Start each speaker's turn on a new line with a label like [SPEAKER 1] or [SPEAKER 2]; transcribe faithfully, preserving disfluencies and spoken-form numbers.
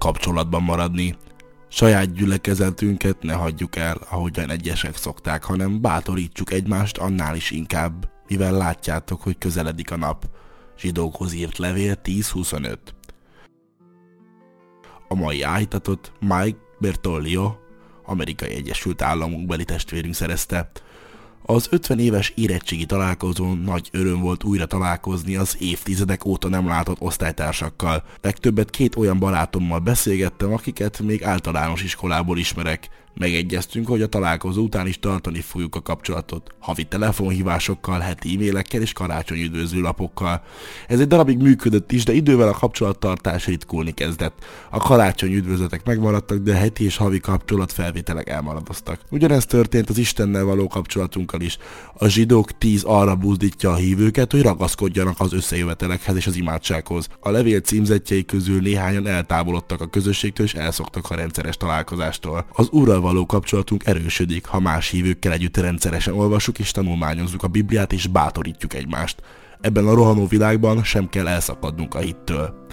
[SPEAKER 1] kapcsolatban maradni. Saját gyülekezetünket ne hagyjuk el, ahogyan egyesek szokták, hanem bátorítsuk egymást annál is inkább, mivel látjátok, hogy közeledik a nap. Zsidókhoz írt levél tíz huszonöt. A mai áhítatot Mike Bertoglio, Amerikai Egyesült Államok beli testvérünk szerezte. Az ötven éves érettségi találkozón nagy öröm volt újra találkozni az évtizedek óta nem látott osztálytársakkal. Legtöbbet két olyan barátommal beszélgettem, akiket még általános iskolából ismerek. Megegyeztünk, hogy a találkozó után is tartani fogjuk a kapcsolatot. Havi telefonhívásokkal, heti e-mailekkel és karácsonyi üdvözlőlapokkal. Ez egy darabig működött is, de idővel a kapcsolattartás ritkulni kezdett. A karácsonyi üdvözletek megmaradtak, de a heti és havi kapcsolatfelvételek elmaradoztak. Ugyanezt történt az Istennel való kapcsolatunkkal is. A Zsidók tíz arra buzdítja a hívőket, hogy ragaszkodjanak az összejövetelekhez és az imádsághoz. A levél címzettjei közül néhányan eltávolodtak a közösségtől és elszoktak a rendszeres találkozástól. Az Úrral való kapcsolatunk erősödik, ha más hívőkkel együtt rendszeresen olvassuk és tanulmányozzuk a Bibliát és bátorítjuk egymást. Ebben a rohanó világban sem kell elszakadnunk a hittől.